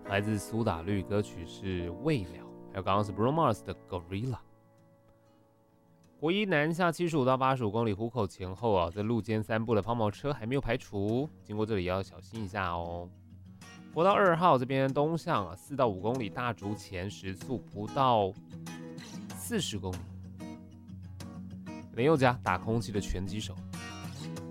来自苏打绿，歌曲是《未了》，还有刚刚是 Bruno Mars 的《Gorilla》。国一南下75到85公里湖口前后啊，在路肩3部的抛锚车还没有排除，经过这里要小心一下哦。国道2号这边东向啊，4到5公里大竹前时速不到40公里。林宥嘉打空气的拳击手，